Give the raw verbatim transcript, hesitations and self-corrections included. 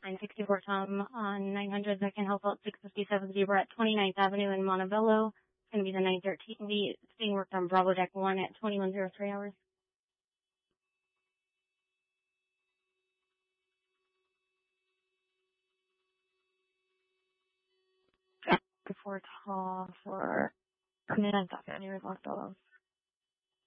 nine sixty-four Tom on nine hundred Second Help out six fifty-seven Zebra at twenty-ninth Avenue in Montebello. It's going to be the nine thirteen V. It's being worked on Bravo Deck one at twenty-one oh three hours. Before call for twenty-ninth Avenue in Montebello.